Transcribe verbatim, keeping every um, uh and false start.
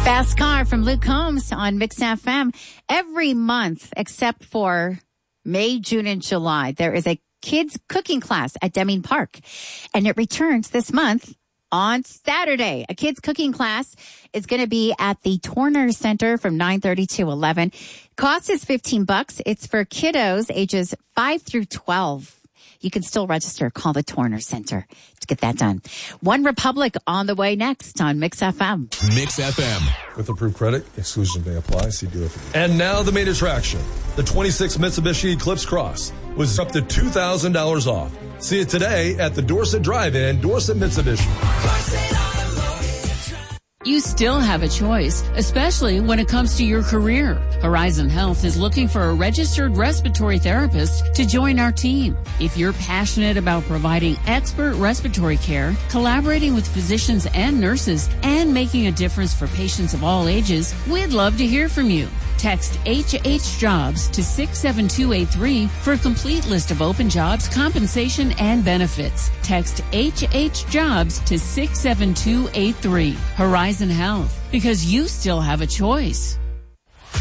Fast Car from Luke Combs on Mix F M. Every month, except for May, June, and July, there is a kids cooking class at Deming Park. And it returns this month on Saturday. A kids cooking class is going to be at the Torner Center from nine thirty to eleven. Cost is fifteen bucks. It's for kiddos ages five through twelve. You can still register. Call the Torner Center to get that done. One Republic on the way next on Mix F M. Mix F M. With approved credit, exclusions may apply. See dealer for details. And now the main attraction. The twenty-six Mitsubishi Eclipse Cross was up to two thousand dollars off. See it today at the Dorset Drive-In, Dorset Mitsubishi. You still have a choice, especially when it comes to your career. Horizon Health is looking for a registered respiratory therapist to join our team. If you're passionate about providing expert respiratory care, collaborating with physicians and nurses, and making a difference for patients of all ages, we'd love to hear from you. Text H H Jobs to six seven two eight three for a complete list of open jobs, compensation, and benefits. Text H H Jobs to six seven two eight three. Horizon Health, because you still have a choice.